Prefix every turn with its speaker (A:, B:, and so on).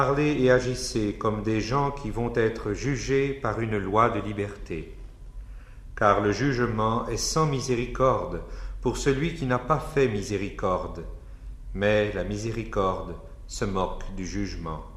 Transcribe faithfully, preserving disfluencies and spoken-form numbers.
A: Parlez et agissez comme des gens qui vont être jugés par une loi de liberté. Car le jugement est sans miséricorde pour celui qui n'a pas fait miséricorde, mais la miséricorde se moque du jugement.